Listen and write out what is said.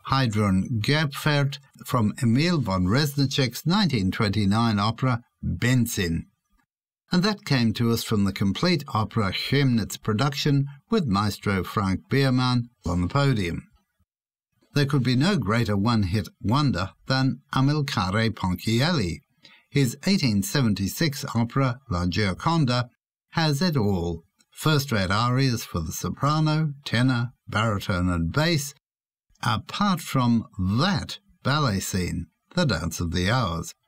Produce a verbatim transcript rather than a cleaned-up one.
Heidrun Gerbfeld from Emil von Reznicek's nineteen twenty-nine opera Benzin. And that came to us from the complete opera Chemnitz production with maestro Frank Biermann on the podium. There could be no greater one-hit wonder than Amilcare Ponchielli. His eighteen seventy-six opera La Gioconda has it all. First-rate arias for the soprano, tenor, baritone and bass, apart from that ballet scene, The Dance of the Hours.